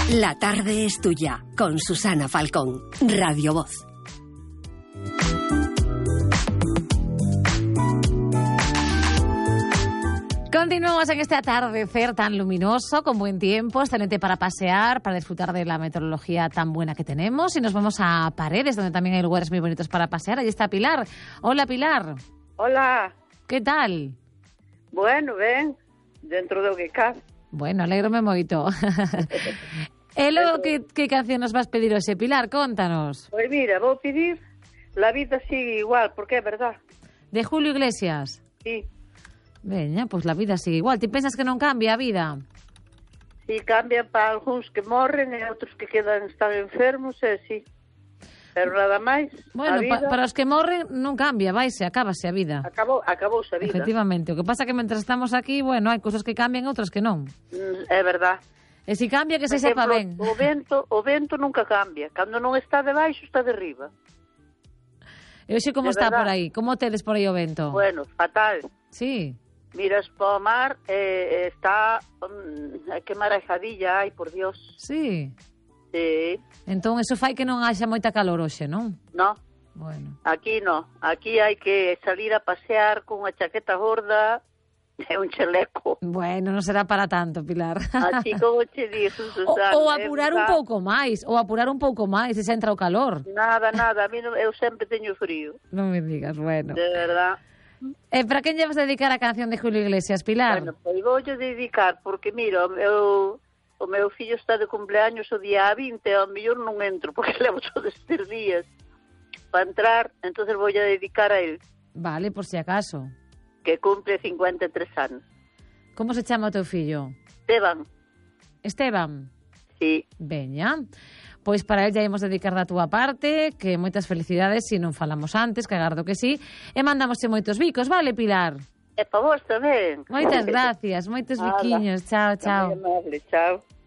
La tarde es tuya, con Susana Falcón, Radio Voz. Continuamos en este atardecer tan luminoso, con buen tiempo, excelente para pasear, para disfrutar de la meteorología tan buena que tenemos. Y nos vamos a Paredes, donde también hay lugares muy bonitos para pasear. Allí está Pilar. Hola, Pilar. Hola. ¿Qué tal? Bueno, ben, dentro do que cabe. Bueno, alégrome moito. E logo, que canción nos vas pedir hoxe, Pilar? Contanos. Pois mira, vou pedir La vida sigue igual, porque é verdad. De Julio Iglesias. Sí. Veña, pois la vida sigue igual. Ti pensas que non cambia a vida? Sí, cambian para algúns que morren e outros que están enfermos, sí. Pero nada máis, bueno, a vida... para os que morren non cambia, vaise, acábase a vida. Acabouse a vida. Efectivamente, o que pasa é que mentre estamos aquí, bueno, hai cousas que cambian, outras que non. É verdad. E se cambia, que se sepa ben. O vento nunca cambia. Cando non está debaixo, está de riba. E hoxe como está por aí? Como tedes por aí o vento? Bueno, fatal. Sí. Miras para o mar e está... que marejadilla hai, por Dios. Sí. Sí. Entón, eso fai que non haxa moita calor hoxe, non? No. Bueno. Aquí no. Aquí hai que salir a pasear con unha chaqueta gorda e un chaleco. Bueno, non será para tanto, Pilar. Así como che dixo, Susana. Ou apurar un pouco máis, e se entra o calor. Nada, a mí eu sempre teño frío. Non me digas, bueno. De verdad. Para quen lle vas a dedicar a canción de Julio Iglesias, Pilar? Bueno, pois voulle dedicar, porque mira, o meu fillo está de cumpleaños o día 20, ao mellor non entro, porque levo todos estes días para entrar, entonces voulle dedicar a él. Vale, por si acaso. Que cumple 53 anos. Como se chama o teu fillo? Esteban. Sí. Veña. Pois para el ya imos dedicar da túa parte, que moitas felicidades, se non falamos antes, que agardo que sí, e mandamosche moitos bicos, vale, Pilar? E para vos tamén. Moitas gracias, moitos biquiños. Chao, chao. Moi amable, chao.